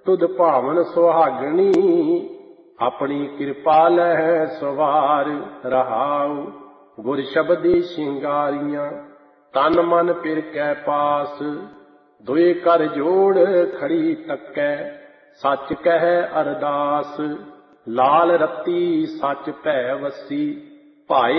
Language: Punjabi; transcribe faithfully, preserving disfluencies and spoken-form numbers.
ਤੁਧ ਭਾਵਨ ਸੁਹਾਗਣੀ, ਆਪਣੀ ਕਿਰਪਾ ਲਹਿ ਸਵਾਰ ਰਹਾਉ। ਗੁਰ ਸ਼ਬਦੀ ਸ਼ਿੰਗਾਰੀਆਂ, ਤਨ ਮਨ ਪਿਰ ਕੈ ਪਾਸ। ਦੁਇ ਕਰ ਜੋੜ ਖੜੀ ਤੱਕੈ, ਸੱਚ ਕਹਿ ਅਰਦਾਸ। ਲਾਲ ਰੱਤੀ ਸੱਚ ਭੈ ਵਸੀ, ਭਾਏ